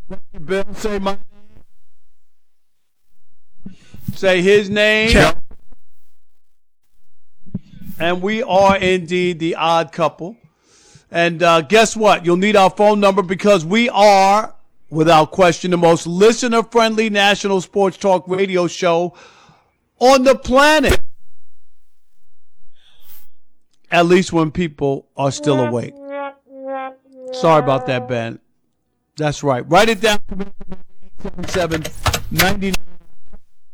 Bill, say my name. Say his name. And we are indeed the odd couple. And guess what? You'll need our phone number because we are, without question, the most listener-friendly national sports talk radio show on the planet. At least when people are still awake. Sorry about that, Ben. That's right. Write it down. 7 99